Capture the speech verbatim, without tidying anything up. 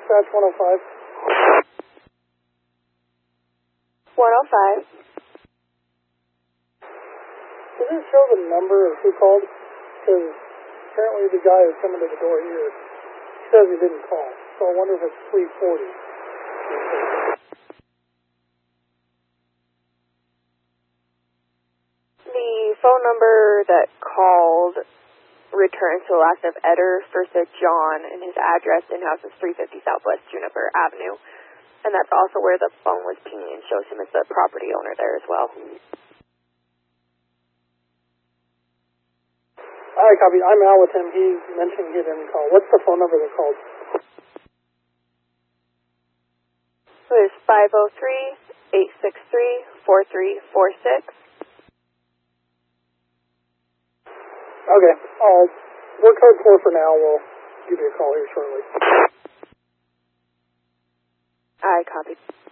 dispatch one oh five. one oh five. Does it show the number of who called? Because apparently the guy who's coming to the door here says he didn't call. So I wonder if it's three forty. The phone number that called returns to the last of Eder, first of John, and his address in-house is three fifty Southwest Juniper Avenue. And that's also where the phone was pinging and shows him as the property owner there as well. All right, copy. I'm out with him. He's mentioning he didn't call. What's the phone number that called? It is five oh three, eight six three, four three four six. Okay. I'll work code four for now. We'll give you a call here shortly. I copy.